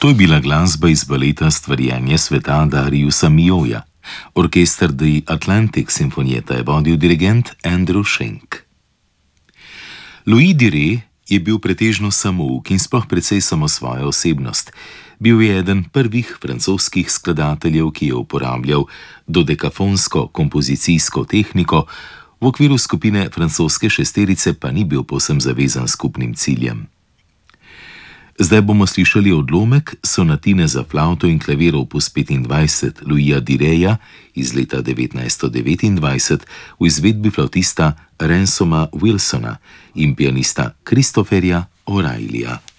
To je bila glasba iz baleta Stvarjenje sveta Dariusa Milhaudsa. Orkester The Atlantic Sinfonietta je vodil dirigent Andrew Schenk. Louis Dure je bil pretežno samouk in sploh precej samosvoja osebnost. Bil je eden prvih francoskih skladateljev, ki je uporabljal dodekafonsko kompozicijsko tehniko, v okviru skupine francoske šesterice pa ni bil povsem zavezan skupnim ciljem. Zdaj bomo slišali odlomek sonatine za flavto in klavir opus 25 Louisa Dureja iz leta 1929 v izvedbi flavtista Ransoma Wilsona in pianista Christopherja O'Reillyja.